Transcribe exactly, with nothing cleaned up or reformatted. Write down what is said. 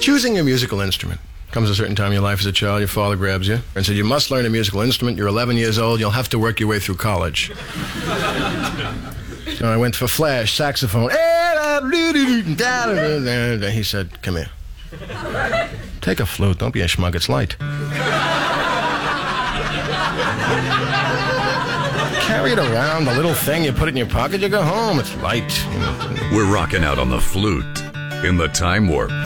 Choosing a musical instrument. Comes a certain time in your life as a child, your father grabs you and said, you must learn a musical instrument. You're eleven years old. You'll have to work your way through college. So I went for flash, saxophone. He said, come here. Take a flute. Don't be a schmuck. It's light. Carry it around, the little thing. You put it in your pocket, you go home. It's light. We're rocking out on the flute in the Time Warp.